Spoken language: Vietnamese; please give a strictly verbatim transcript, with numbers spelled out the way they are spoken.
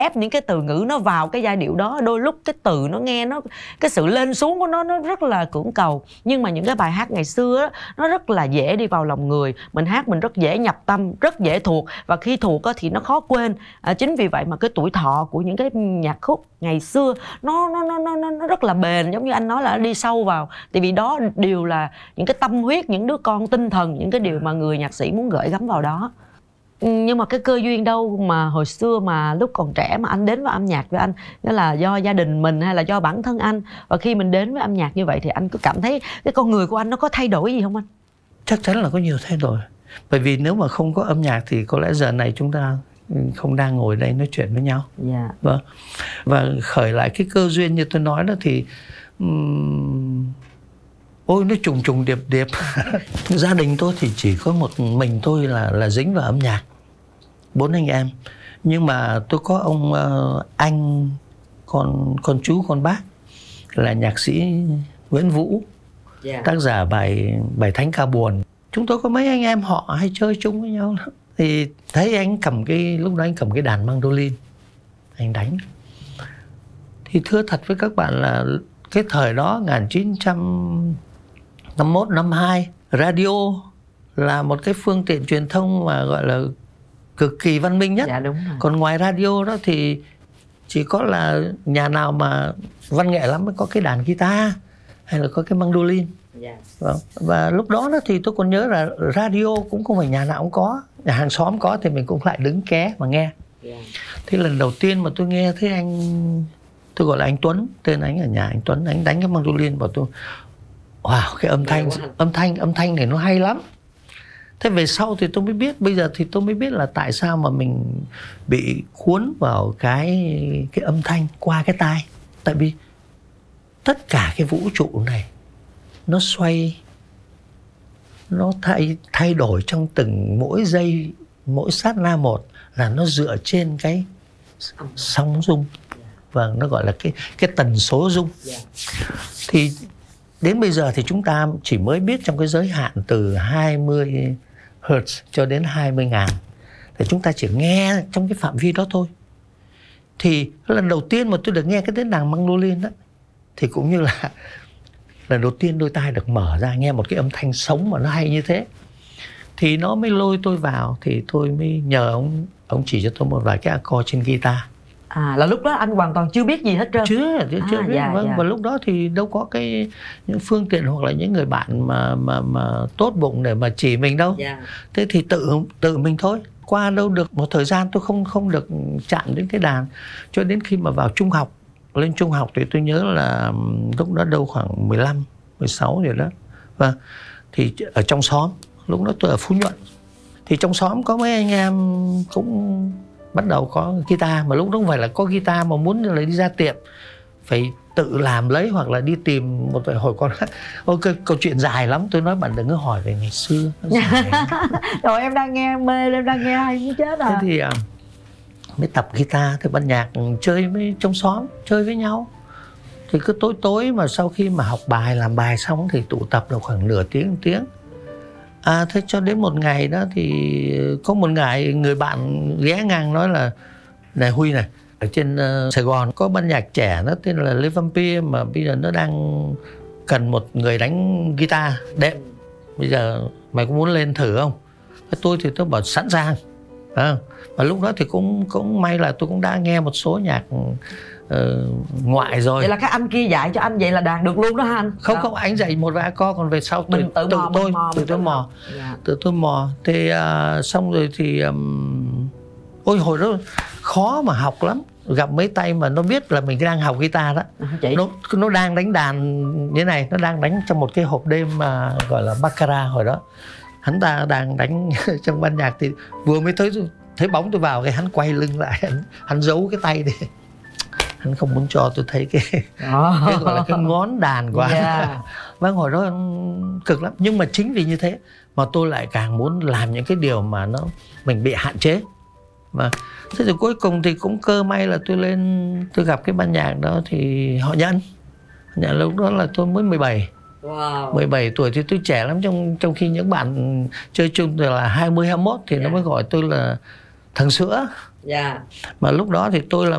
ép những cái từ ngữ nó vào cái giai điệu đó, đôi lúc cái từ nó nghe nó cái sự lên xuống của nó nó rất là cưỡng cầu. Nhưng mà những cái bài hát ngày xưa đó, nó rất là dễ đi vào lòng người, mình hát mình rất dễ nhập tâm, rất dễ thuộc, và khi thuộc thì nó khó quên. À, chính vì vậy mà cái tuổi thọ của những cái nhạc khúc ngày xưa nó nó nó nó nó rất là bền, giống như anh nói là nó đi sâu vào, tại vì đó đều là những cái tâm huyết, những đứa con tinh thần, những cái điều mà người nhạc sĩ muốn gửi gắm vào đó. Nhưng mà cái cơ duyên đâu mà hồi xưa mà lúc còn trẻ mà anh đến với âm nhạc với anh, đó là do gia đình mình hay là do bản thân anh? Và khi mình đến với âm nhạc như vậy thì anh có cảm thấy cái con người của anh nó có thay đổi gì không anh? Chắc chắn là có nhiều thay đổi. Bởi vì nếu mà không có âm nhạc thì có lẽ giờ này chúng ta không đang ngồi đây nói chuyện với nhau. Dạ. Vâng. Và khởi lại cái cơ duyên như tôi nói đó thì um, ôi nó trùng trùng điệp điệp. Gia đình tôi thì chỉ có một mình tôi là là dính vào âm nhạc, bốn anh em. Nhưng mà tôi có ông uh, anh con con chú con bác là nhạc sĩ Nguyễn Vũ, yeah. tác giả bài bài Thánh Ca Buồn. Chúng tôi có mấy anh em họ hay chơi chung với nhau lắm. Thì thấy anh cầm cái lúc đó anh cầm cái đàn mandolin anh đánh. Thì thưa thật với các bạn là cái thời đó một nghìn chín trăm năm mươi mốt năm mươi hai, radio là một cái phương tiện truyền thông mà gọi là cực kỳ văn minh nhất. Dạ, đúng rồi. Còn ngoài radio đó thì chỉ có là nhà nào mà văn nghệ lắm mới có cái đàn guitar hay là có cái mandolin. Yeah. Vâng. Và lúc đó, đó thì tôi còn nhớ là radio cũng không phải nhà nào cũng có, nhà hàng xóm có thì mình cũng lại đứng ké mà nghe. Yeah. Thế lần đầu tiên mà tôi nghe thấy anh, tôi gọi là anh Tuấn, tên anh ở nhà anh Tuấn, anh đánh cái mandolin vào tôi. Wow, cái âm thanh, âm thanh, âm thanh này nó hay lắm. Thế về sau thì tôi mới biết, bây giờ thì tôi mới biết là tại sao mà mình bị cuốn vào cái cái âm thanh qua cái tai. Tại vì tất cả cái vũ trụ này nó xoay, nó thay thay đổi trong từng mỗi giây, mỗi sát na một là nó dựa trên cái sóng rung. Vâng, nó gọi là cái cái tần số rung. Thì đến bây giờ thì chúng ta chỉ mới biết trong cái giới hạn từ hai mươi hertz cho đến hai mươi ngàn. Thì chúng ta chỉ nghe trong cái phạm vi đó thôi. Thì lần đầu tiên mà tôi được nghe cái tiếng đàn mandolin đó, thì cũng như là lần đầu tiên đôi tai được mở ra nghe một cái âm thanh sống mà nó hay như thế. Thì nó mới lôi tôi vào, thì tôi mới nhờ ông ông chỉ cho tôi một vài cái accord trên guitar. À, là lúc đó anh hoàn toàn chưa biết gì hết trơn. Chưa, chưa, à, chưa biết. Dạ, Vâng, dạ. và lúc đó thì đâu có cái những phương tiện hoặc là những người bạn mà mà mà tốt bụng để mà chỉ mình đâu. Dạ. Thế thì tự tự mình thôi. Qua đâu được một thời gian tôi không không được chạm đến cái đàn, cho đến khi mà vào trung học. Lên trung học thì tôi nhớ là lúc đó đâu khoảng mười lăm, mười sáu rồi đó. Và thì ở trong xóm, lúc đó tôi ở Phú Nhuận. Thì trong xóm có mấy anh em cũng bắt đầu có guitar, mà lúc đó không phải là có guitar mà muốn là đi ra tiệm phải tự làm lấy hoặc là đi tìm một vài hồi con. Ok, câu chuyện dài lắm, tôi nói bạn đừng có hỏi về ngày xưa. Rồi em đang nghe mê, em đang nghe hay muốn chết à. Thế thì à, mới tập guitar, thì ban nhạc chơi với trong xóm, chơi với nhau. Thì cứ tối tối mà sau khi mà học bài, làm bài xong thì tụ tập được khoảng nửa tiếng, một tiếng. À, thế cho đến một ngày đó thì có một ngày người bạn ghé ngang nói là: này Huy này, ở trên uh, Sài Gòn có ban nhạc trẻ nó tên là Le Vampire mà bây giờ nó đang cần một người đánh guitar đệm. Bây giờ mày có muốn lên thử không? Tôi thì tôi bảo sẵn sàng. À, và lúc đó thì cũng cũng may là tôi cũng đã nghe một số nhạc uh, ngoại rồi. Vậy là các anh kia dạy cho anh vậy là đàn được luôn đó hả anh? Không không, anh dạy một vài accord, còn về sau mình tự, tự, tự mò, tôi mò, tự tôi mò, dạ. tự tôi mò. Thì uh, xong rồi thì um, ôi hồi đó khó mà học lắm. Gặp mấy tay mà nó biết là mình đang học guitar đó. À, nó nó đang đánh đàn như này, nó đang đánh trong một cái hộp đêm mà gọi là baccarat hồi đó. Hắn ta đang đánh trong ban nhạc thì vừa mới thấy thấy bóng tôi vào cái hắn quay lưng lại, hắn, hắn giấu cái tay đi. Hắn không muốn cho tôi thấy cái, oh. cái gọi là cái ngón đàn của yeah. hắn. Vâng, hồi đó cực lắm. Nhưng mà chính vì như thế mà tôi lại càng muốn làm những cái điều mà nó mình bị hạn chế. Và thế rồi cuối cùng thì cũng cơ may là tôi lên, tôi gặp cái ban nhạc đó thì họ nhận. Nhận lúc đó là tôi mới mười bảy. Wow. mười bảy tuổi thì tôi trẻ lắm, trong trong khi những bạn chơi chung thì là hai mươi, hai mươi mốt thì yeah. nó mới gọi tôi là thằng sữa. Yeah. Mà lúc đó thì tôi là